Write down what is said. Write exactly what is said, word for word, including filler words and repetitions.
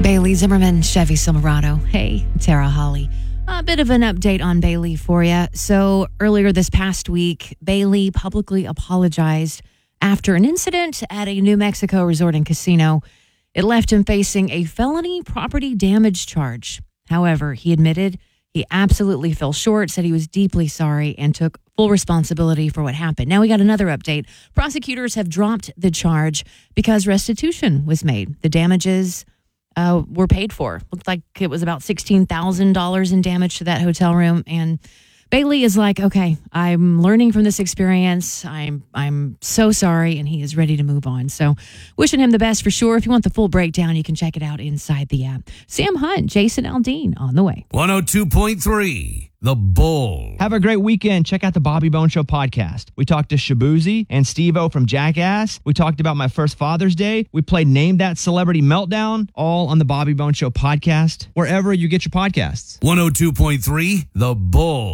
Bailey Zimmerman, Chevy Silverado. Hey, Tara Holly. A bit of an update on Bailey for you. So earlier this past week, Bailey publicly apologized after an incident at a New Mexico resort and casino. It left him facing a felony property damage charge. However, he admitted he absolutely fell short, said he was deeply sorry, and took full responsibility for what happened. Now we got another update. Prosecutors have dropped the charge because restitution was made. The damages uh, were paid for. Looked like it was about sixteen thousand dollars in damage to that hotel room. And Bailey is like, okay, I'm learning from this experience. I'm I'm so sorry, and he is ready to move on. So wishing him the best for sure. If you want the full breakdown, you can check it out inside the app. Sam Hunt, Jason Aldean on the way. one oh two point three The Bull. Have a great weekend. Check out the Bobby Bone Show podcast. We talked to Shabuzi and Steve-O from Jackass. We talked about my first Father's Day. We played Name That Celebrity Meltdown, all on the Bobby Bone Show podcast, wherever you get your podcasts. one oh two point three The Bull.